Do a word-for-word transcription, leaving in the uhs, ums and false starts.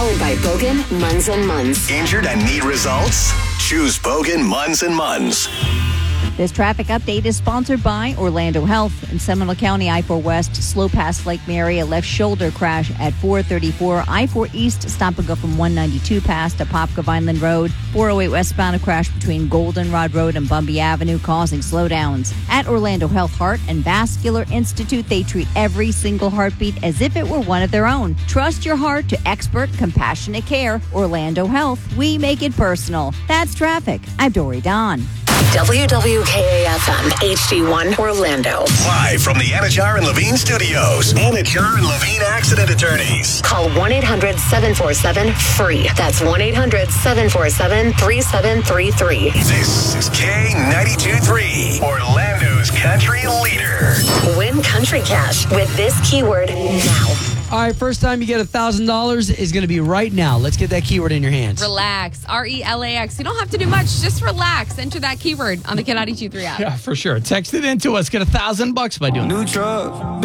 Powered by Bogan, Munz and Munz. Injured and need results? Choose Bogan, Munz and Munz. This traffic update is sponsored by Orlando Health. In Seminole County, I four West, slow past Lake Mary, a left shoulder crash at four thirty-four. I four East, stop and go from one ninety-two past Apopka Vineland Road. four oh eight westbound, a crash between Goldenrod Road and Bumby Avenue, causing slowdowns. At Orlando Health Heart and Vascular Institute, they treat every single heartbeat as if it were one of their own. Trust your heart to expert, compassionate care. Orlando Health, we make it personal. That's traffic. I'm Dory Don. W W K A F M, H D one, Orlando. Live from the Anajar and Levine studios. Anajar and Levine Accident Attorneys. Call one eight hundred seven four seven F R E E. That's one eight hundred seven four seven three seven three three. This is K ninety-two point three, Orlando's country leader. Win Country Cash with this keyword now. All right, first time you get one thousand dollars is going to be right now. Let's get that keyword in your hands. Relax. R E L A X. You don't have to do much. Just relax. Enter that keyword on the K ninety-two point three app. Yeah, for sure. Text it in to us. Get a thousand bucks by doing New that. truck.